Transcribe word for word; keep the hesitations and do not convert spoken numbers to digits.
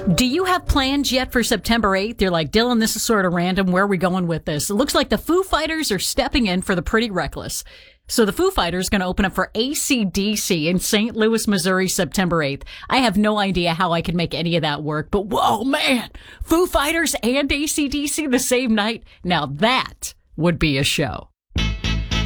Do you have plans yet for September eighth? You're like, Dylan, this is sort of random. Where are we going with this? It looks like the Foo Fighters are stepping in for the Pretty Reckless. So the Foo Fighters going to open up for A C D C in Saint Louis, Missouri, September eighth. I have no idea how I can make any of that work, but whoa, man, Foo Fighters and A C D C the same night? Now that would be a show.